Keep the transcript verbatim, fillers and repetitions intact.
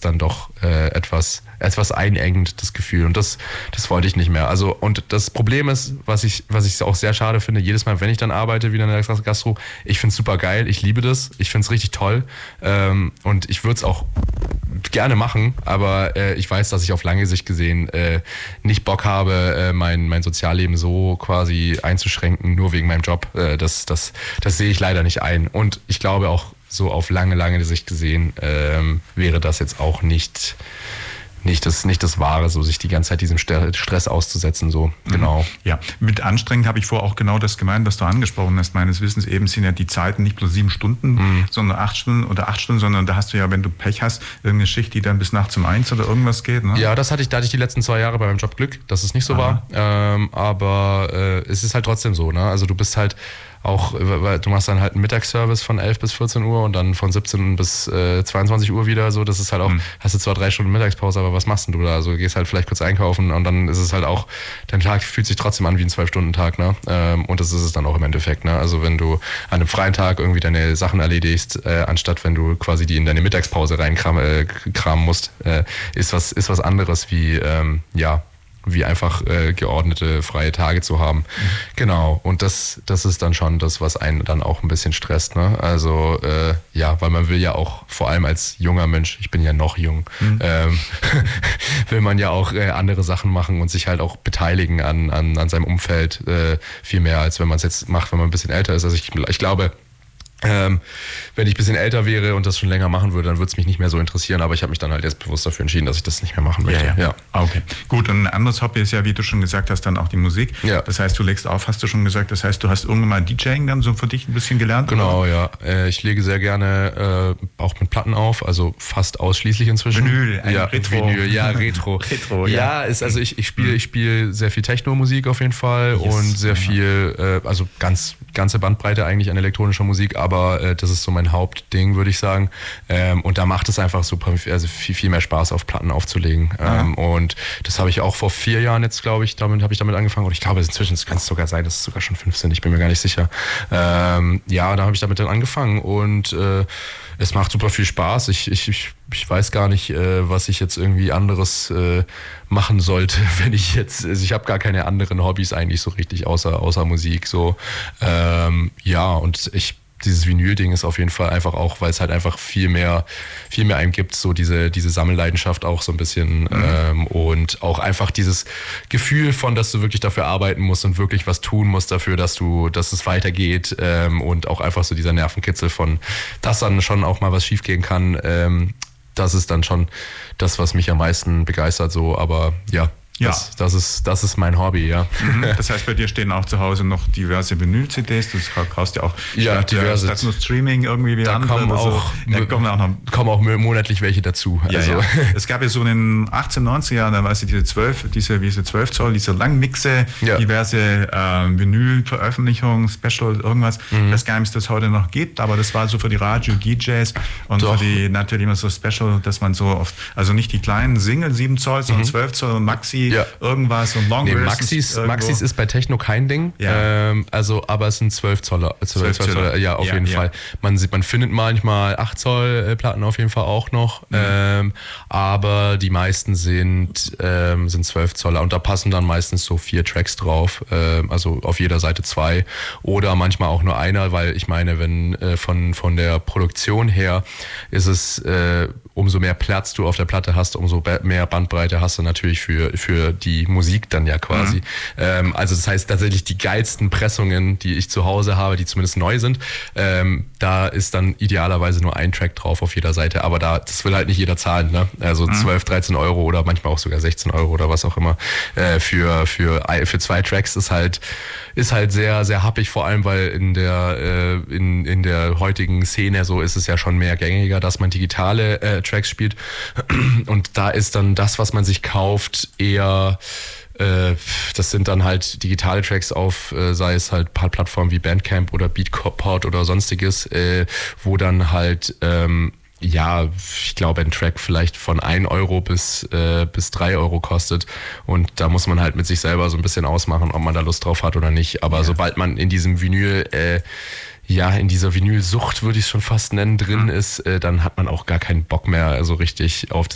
dann doch äh, etwas, etwas einengend, das Gefühl. Und das, das wollte ich nicht mehr. Also, und das Problem ist, was ich, was ich auch sehr schade finde, jedes Mal, wenn ich dann arbeite, wieder in der Gastro, ich finde es super geil, ich liebe das, ich finde es richtig toll. Ähm, und ich würde es auch gerne machen, aber äh, ich weiß, dass ich auf lange Sicht gesehen äh, nicht Bock habe, äh, mein, mein Sozialleben so quasi einzuschränken, nur wegen meinem Job. Äh, das, das, das sehe ich leider nicht ein. Und ich glaube auch, so auf lange, lange Sicht gesehen, ähm, wäre das jetzt auch nicht, nicht, das, nicht das Wahre, so sich die ganze Zeit diesem Stress auszusetzen. So. Genau. Ja, mit anstrengend habe ich vorher auch genau das gemeint, was du angesprochen hast. Meines Wissens eben sind ja die Zeiten nicht bloß sieben Stunden, mhm. sondern acht Stunden oder acht Stunden, sondern da hast du ja, wenn du Pech hast, irgendeine Schicht, die dann bis nachts um eins oder irgendwas geht. Ne? Ja, das hatte ich, da hatte ich die letzten zwei Jahre bei meinem Job Glück, dass es nicht so Aha. war. Ähm, aber äh, es ist halt trotzdem so, ne? Also du bist halt auch, du machst dann halt einen Mittagsservice von elf bis vierzehn Uhr und dann von siebzehn bis äh, zweiundzwanzig Uhr wieder so. Das ist halt auch, mhm. hast du zwar drei Stunden Mittagspause, aber was machst denn du da? Also gehst halt vielleicht kurz einkaufen und dann ist es halt auch, dein Tag fühlt sich trotzdem an wie ein zwölf-Stunden-Tag, ne? Ähm, und das ist es dann auch im Endeffekt, ne? Also wenn du an einem freien Tag irgendwie deine Sachen erledigst, äh, anstatt wenn du quasi die in deine Mittagspause reinkramen äh, kramen musst, äh, ist was, ist was anderes wie, ähm, ja, wie einfach äh, geordnete freie Tage zu haben. Mhm. Genau, und das, das ist dann schon das, was einen dann auch ein bisschen stresst. Ne? Also äh, ja, weil man will ja auch, vor allem als junger Mensch, ich bin ja noch jung, mhm. ähm, will man ja auch äh, andere Sachen machen und sich halt auch beteiligen an, an, an seinem Umfeld äh, viel mehr, als wenn man es jetzt macht, wenn man ein bisschen älter ist. Also ich, ich glaube, Ähm, wenn ich ein bisschen älter wäre und das schon länger machen würde, dann würde es mich nicht mehr so interessieren, aber ich habe mich dann halt jetzt bewusst dafür entschieden, dass ich das nicht mehr machen möchte. Ja, ja. ja. Okay, gut, und ein anderes Hobby ist ja, wie du schon gesagt hast, dann auch die Musik. Ja. Das heißt, du legst auf, hast du schon gesagt, das heißt, du hast irgendwann mal DJing dann so für dich ein bisschen gelernt? Genau, oder? ja. Ich lege sehr gerne äh, auch mit Platten auf, also fast ausschließlich inzwischen. Vinyl, ein ja, Retro. Vinyl, ja, Retro. Retro, ja. Ja, ist, also ich, ich spiele ich spiele sehr viel Techno-Musik auf jeden Fall yes. und sehr viel, äh, also ganz ganze Bandbreite eigentlich an elektronischer Musik, aber äh, das ist so mein Hauptding, würde ich sagen. Ähm, und da macht es einfach super, also viel, viel mehr Spaß, auf Platten aufzulegen. Ähm, und das habe ich auch vor vier Jahren jetzt, glaube ich, damit habe ich damit angefangen. Und ich glaube, inzwischen kann es sogar sein, dass es sogar schon fünf sind. Ich bin mir gar nicht sicher. Ähm, ja, da habe ich damit dann angefangen und äh, es macht super viel Spaß. Ich, ich, ich, ich weiß gar nicht, äh, was ich jetzt irgendwie anderes äh, machen sollte, wenn ich jetzt, also ich habe gar keine anderen Hobbys eigentlich so richtig, außer, außer Musik. So, ähm, ja, und ich dieses Vinyl-Ding ist auf jeden Fall einfach auch, weil es halt einfach viel mehr, viel mehr einem gibt, so diese, diese Sammelleidenschaft auch so ein bisschen mhm. ähm, und auch einfach dieses Gefühl von, dass du wirklich dafür arbeiten musst und wirklich was tun musst dafür, dass du, dass es weitergeht ähm, und auch einfach so dieser Nervenkitzel von, dass dann schon auch mal was schiefgehen kann, ähm, das ist dann schon das, was mich am meisten begeistert, so, aber ja. Ja. Das, das, ist, das ist mein Hobby, ja. Mhm. Das heißt, bei dir stehen auch zu Hause noch diverse Vinyl-C Ds, du kaufst ja auch ja, statt, diverse. Statt nur Streaming irgendwie wie da andere. Kommen auch, so. Da kommen auch noch kommen auch monatlich welche dazu. Ja, also. ja. Es gab ja so in den achtzehn, neunzig Jahren, da weißt du, diese zwölf, diese, diese zwölf Zoll, diese Langmixe, ja. diverse äh, Vinyl-Veröffentlichungen, Special, irgendwas. Mhm. Das gar nicht, das heute noch gibt, aber das war so für die Radio-D Js und Doch. für die natürlich immer so Special, dass man so oft, also nicht die kleinen Single sieben Zoll, sondern mhm. zwölf Zoll und Maxi. Ja. Irgendwas und Long nee, Maxis, Maxis ist bei Techno kein Ding, ja. ähm, also aber es sind zwölf Zoller, zwölf Zoller, ja auf ja, jeden ja. Fall. Man sieht, man findet manchmal acht Zoll Platten auf jeden Fall auch noch, mhm. ähm, aber die meisten sind ähm, sind zwölf Zoller und da passen dann meistens so vier Tracks drauf, äh, also auf jeder Seite zwei oder manchmal auch nur einer, weil ich meine, wenn äh, von von der Produktion her ist es äh, umso mehr Platz du auf der Platte hast, umso mehr Bandbreite hast du natürlich für für die Musik dann ja quasi. Mhm. Ähm, also das heißt tatsächlich die geilsten Pressungen, die ich zu Hause habe, die zumindest neu sind, ähm, da ist dann idealerweise nur ein Track drauf auf jeder Seite, aber da das will halt nicht jeder zahlen, ne? Also mhm. zwölf, dreizehn Euro oder manchmal auch sogar sechzehn Euro oder was auch immer äh, für für für zwei Tracks ist halt ist halt sehr sehr happig, vor allem weil in der äh, in in der heutigen Szene so ist es ja schon mehr gängiger, dass man digitale äh, Tracks spielt und da ist dann das, was man sich kauft, eher äh, das sind dann halt digitale Tracks auf, äh, sei es halt Plattformen wie Bandcamp oder Beatport oder sonstiges, äh, wo dann halt ähm, ja, ich glaube, ein Track vielleicht von ein Euro bis, äh, bis drei Euro kostet. Und da muss man halt mit sich selber so ein bisschen ausmachen, ob man da Lust drauf hat oder nicht. Aber ja. sobald man in diesem Vinyl, äh, ja, in dieser Vinylsucht, würde ich es schon fast nennen, drin mhm. ist, äh, dann hat man auch gar keinen Bock mehr so richtig auf,